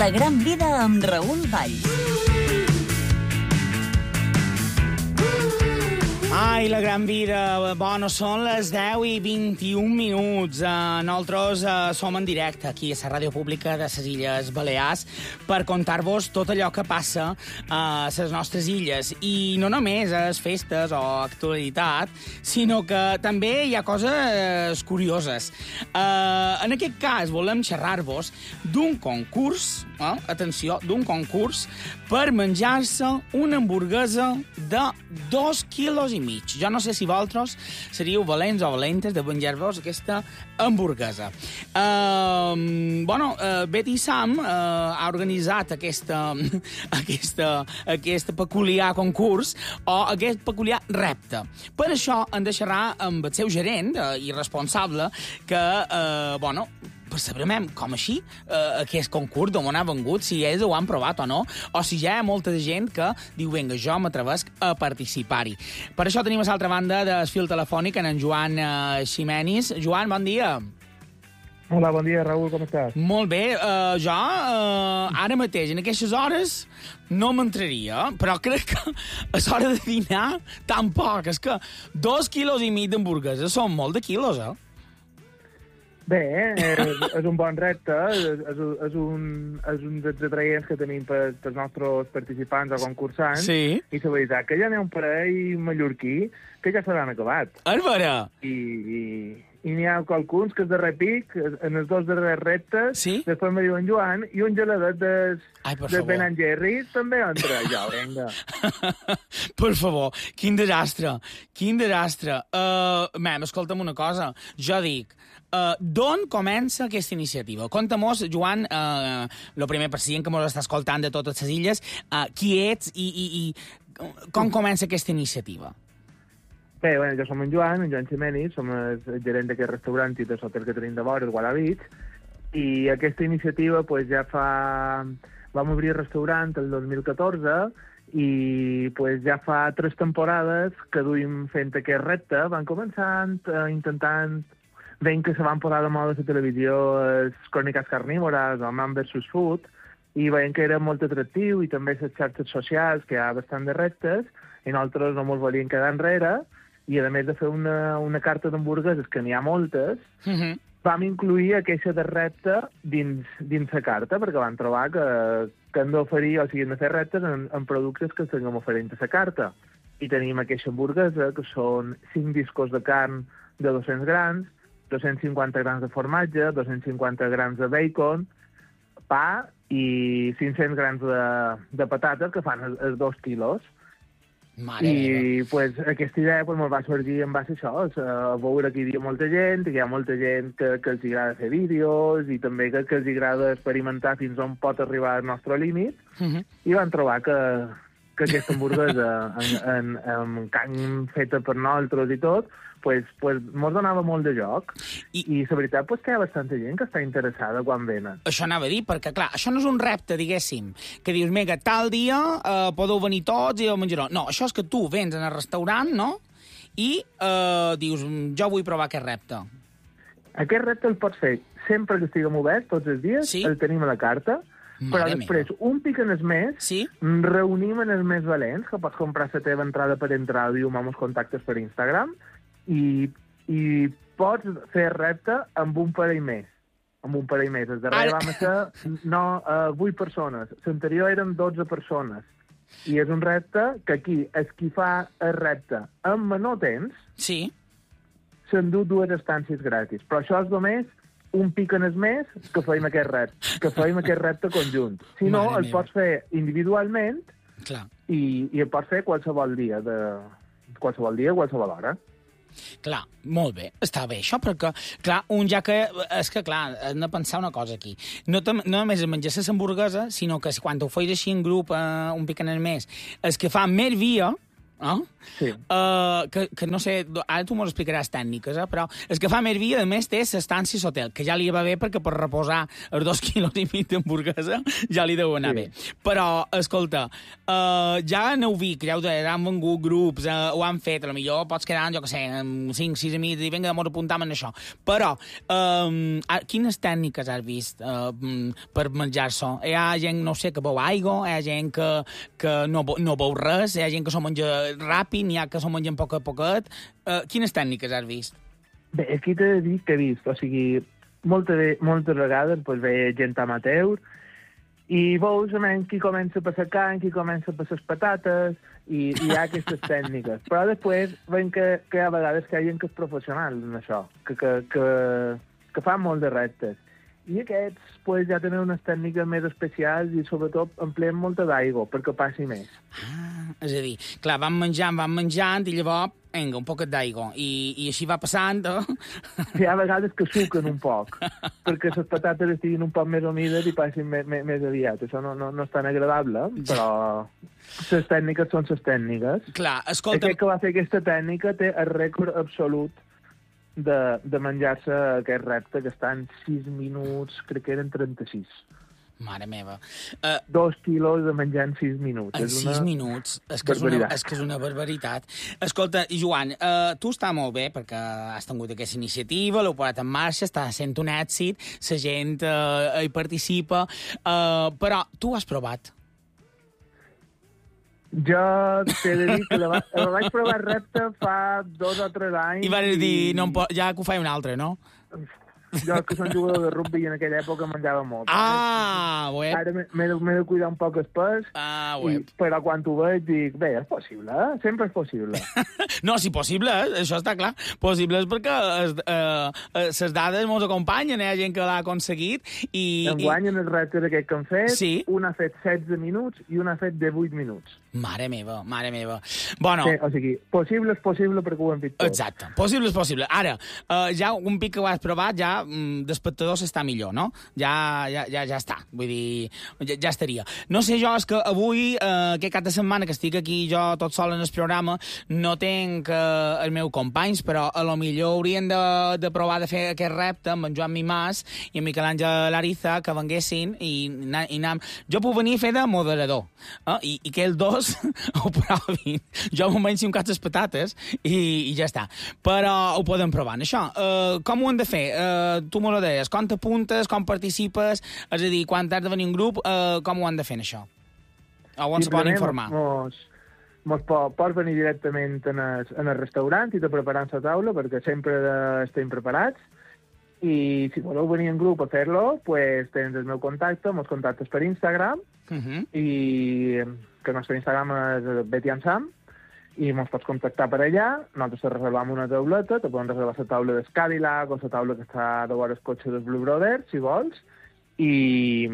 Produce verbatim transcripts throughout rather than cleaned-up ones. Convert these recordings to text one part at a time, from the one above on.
La gran vida amb Raül Valls. Ai, la gran vida. Bueno, són les deu i vint-i-un minuts. Uh, nosaltres uh, som en directe aquí a la Ràdio Pública de les Illes Balears per contar-vos tot allò que passa a les nostres illes. I no només a les festes o actualitat, sinó que també hi ha coses curioses. Uh, en aquest cas, volem xerrar-vos d'un concurs, eh? atenció, d'un concurs per menjar-se una hamburguesa de dos quilos i mig. Jo no sé si vosaltres seríeu valents o valentes de menjar-vos aquesta hamburguesa. Uh, bueno, uh, Betty Sam uh, ha organitzat aquesta, aquesta, aquesta peculiar concurs o aquest peculiar repte. Per això hem de xerrar amb el seu gerent uh, i responsable que, uh, bueno, per saber com així eh, aquest concurs, d'on ha vengut, si ells ho han provat o no, o si ja hi ha molta gent que diu, vinga, jo m'atrevesc a participar-hi. Per això tenim a l'altra banda del fil telefònic en Joan eh, Ximenis. Joan, bon dia. Hola, bon dia, Raül, com estàs? Molt bé. Uh, jo, uh, ara mateix, en aquestes hores, no m'entraria, però crec que a l'hora de dinar, tampoc. És que dos quilos i mig d'hamburguesa són molt de quilos, eh? Bé, és, és un bon repte, és, és, és, un, és un dels atraients que tenim per, pels nostres participants o concursants, sí. I la veritat que ja n'hi ha un parell mallorquí que ja se l'han acabat. És vera? I, i, i n'hi ha qualcuns que és de repic, en els dos darrers reptes, sí? Després me diuen Joan, i un geladet des, Ai, per de favor. Ben and Jerry també entra. Ja, vinga. Per favor, quin desastre, quin desastre. Uh, mem, escolta'm una cosa, jo dic, Uh, d'on comença aquesta iniciativa? Conta-mos, Joan, uh, el primer president que ens està escoltant de totes les illes, uh, qui ets i, i, i com comença aquesta iniciativa? Bé, bueno, jo som en Joan, en Joan Ximenis, som el gerent d'aquest restaurant i de l'hotel que tenim de vora, el Walla Beach, i aquesta iniciativa pues, ja fa... Vam obrir el restaurant el dos mil catorze i pues, ja fa tres temporades que duim fent aquest repte. Van començant, uh, intentant... Veiem que se van posar de moda a la televisió les cròniques carnívores, el Man versus Food, i veiem que era molt atractiu, i també les xarxes socials, que hi ha bastant de reptes, i nosaltres no ens volíem quedar enrere, i a més de fer una, una carta d'hamburgueses, que n'hi ha moltes, Mm-hmm. vam incluir aquesta de repte dins, dins la carta, perquè vam trobar que, que hem d'oferir, o sigui, hem de fer reptes en, en productes que estiguem oferint a la carta. I tenim aquesta hamburguesa, que són cinc discos de carn de dos-cents grams, dos-cents cinquanta grams de formatge, dos-cents cinquanta grams de bacon, pa i cinc-cents grams de, de patates, que fan els, els dos quilos. Mare I pues, aquesta idea pues, me'l va sorgir en base a això, a veure que hi havia molta gent, que hi ha molta gent que, que els agrada fer vídeos i també que, que els agrada experimentar fins on pot arribar el nostre límit, Mm-hmm. i van trobar que, que aquesta hamburguesa en, en, en carn feta per nosaltres i tot, pues, pues, mos donava molt de joc. I, I la veritat pues, que hi ha bastanta gent que està interessada quan venen. Això anava a dir, perquè, clar, això no és un repte, diguéssim, que dius, mega, tal dia eh, podeu venir tots i el menjareu. No, això és que tu vens en el restaurant, no?, i eh, dius, jo vull provar aquest repte. Aquest repte el pots fer sempre que estiguem oberts, tots els dies, sí? El tenim a la carta, Mare però després, meva. un pic en els més, sí? reunim en els més valents, que pots comprar la teva entrada per entrar i amb els contactes per Instagram, i, i pots fer repte amb un parell més. Amb un parell més. El darrer Ara... vam ser no, uh, vuit persones. L'anterior eren dotze persones. I és un repte que aquí, el qui fa el repte en menor temps, sí? s'endú dues estàncies gratis. Però això és només un pic en el mes que feim aquest repte, que feim aquest repte conjunt. Si no, Mare el meva. pots fer individualment Clar. i, i el pots fer qualsevol dia, de qualsevol dia, qualsevol hora. Clar, molt bé, està bé això, perquè, clar, un ja que... És que, clar, hem de pensar una cosa aquí. No, no només és menjar la hamburguesa, sinó que si quan ho feis així en grup, eh, un pic en el mes, els que fan més via, eh? Sí. Uh, que, que no sé, ara tu m'ho explicaràs tècniques, eh? Però és que fa més via, a més, té l'estància a l'hotel, que ja li va bé perquè per reposar els dos quilos i mig d'hamburguesa ja li deu anar sí. bé. Però, escolta, uh, ja aneu vi, que ja ho deia, han vengut grups, uh, ho han fet, a lo millor pots quedar, jo què sé, amb cinc, sis amics, i vinga, mos apuntam en això. Però, um, quines tècniques has vist uh, per menjar-s'ho? Hi ha gent, no sé, que beu aigua, hi ha gent que, que no, no beu res, hi ha gent que s'ho menja ràpid, n'hi ha que s'ho mengen poc a poquet. Uh, quines tècniques has vist? Bé, aquí t'he de dir que he vist, o sigui, moltes, moltes vegades pues, ve gent amateur i veus almenys qui comença per la carn, qui comença per les patates, i, i hi ha aquestes tècniques. Però després veiem que, que hi ha vegades que hi ha gent que és professional en això, que, que, que, que fan molt de reptes. I aquests pues, ja tenen unes tècniques més especials i sobretot empleen molta d'aigua perquè passi més. Ah, és a dir, clar, van menjant, van menjant i llavors, vinga, un poquet d'aigua. I, I així va passant, eh? Hi ha vegades que suquen un poc perquè les patates estiguin un poc més humides i passin més, més, més aviat. Això no, no, no és tan agradable, però les tècniques són les tècniques. Clar, escolta... Aquest que va fer aquesta tècnica té el rècord absolut de, de menjar-se aquest repte, que està en sis minuts, crec que eren trenta-sis. Mare meva. Uh, Dos quilos de menjar en sis minuts. En és sis una minuts. És que és, una, és que és una barbaritat. Escolta, Joan, uh, tu està molt bé perquè has tingut aquesta iniciativa, l'heu posat en marxa, està sent un èxit, la gent uh, hi participa, uh, però tu has provat. Jo t'he de dir que la, va, la vaig provar repte fa dos o tres anys. I vas dir, no, ja que ho faig un altre, no? Jo, que som jugador de rugby i en aquella època menjava molt. Ah, eh? web. Ara m'he de, de cuidar un poc el pes, ah, i, però quan ho veig dic, bé, és possible, eh? Sempre és possible. No, si possible, eh? Això està clar. Possible és perquè les eh, eh, dades ens acompanyen, eh? Hi ha gent que l'ha aconseguit. I, en guanyen els reptes aquest que han fet, sí. Un ha fet setze minuts i un ha fet divuit minuts. Mare meva, mare meva. Bueno... Sí, o sigui, possible és possible perquè ho hem fet tot. Exacte, possible és possible. Ara, eh, ja un pic que ho has provat, ja d'espectador s'està millor, no? Ja, ja, ja, ja està, vull dir, ja, ja estaria. No sé jo, és que avui, eh, aquest cap de setmana que estic aquí jo tot sol en el programa, no tenc eh, els meus companys, però a lo millor haurien de, de provar de fer aquest repte amb en Joan Mimàs i en Miquel Àngel Ariza, que venguessin i, i anam... Jo puc venir a fer de moderador, eh? I, i que els dos ho provin. Jo m'ho menjo un cap les patates i, i ja està. Però ho podem provar. Això, uh, com ho hem de fer? Uh, tu me lo deies. Com t'apuntes? Com participes? És a dir, quan has de venir un grup, uh, com ho han de fer, això? O on se poden informar? Mos, mos po, pots venir directament en el, en el restaurant i te preparant la taula, perquè sempre estem preparats. I si voleu venir en grup a fer-lo, pues tens el meu contacte, mos contactes per Instagram, uh -huh. i que el nostre Instagram és Betty and Sam, i mos pots contactar per allà, nosaltres te reservam una tauleta, te podem reservar la taula del Cadillac o la taula que està de vora el cotxe dels Blue Brothers, si vols, i,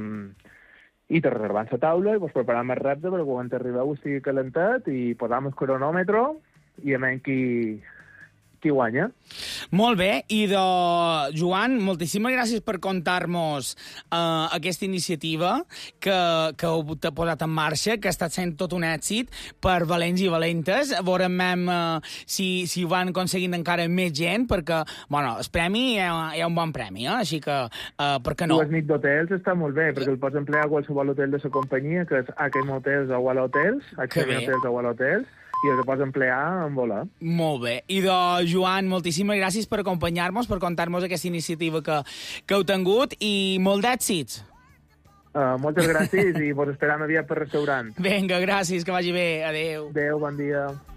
i te reservam la taula i vos preparam el repte perquè quan t'arribeu estigui calentat i posam el cronòmetre i a menys qui... qui guanya. Molt bé, i de Joan, moltíssimes gràcies per contar-nos uh, aquesta iniciativa que, que heu posat en marxa, que ha estat sent tot un èxit per valents i valentes. Veurem uh, si, si ho van aconseguint encara més gent, perquè, bueno, el premi hi ha, hi ha un bon premi, eh? Així que, uh, per què no? Les nit d'hotels està molt bé, perquè el pots emplear a qualsevol hotel de la companyia, que és H M Hotels o Walla Hotels, H M Hotels o Walla Hotels, i el pots emplear en volar. Molt bé. I de Joan, moltíssimes gràcies per acompanyar-nos, per contar-nos aquesta iniciativa que, que heu tingut i molt d'èxits. Uh, moltes gràcies i vos esperam aviat per restaurant. Vinga, gràcies, que vagi bé. Adéu. Adéu, bon dia.